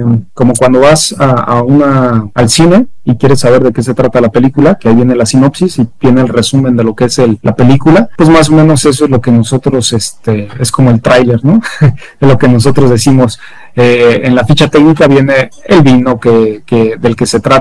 como cuando vas al cine y quieres saber de qué se trata la película, que ahí viene la sinopsis y viene el resumen de lo que es la película, pues más o menos eso es lo que nosotros, es como el tráiler, ¿no? De lo que nosotros decimos. En la ficha técnica viene el vino del que se trata,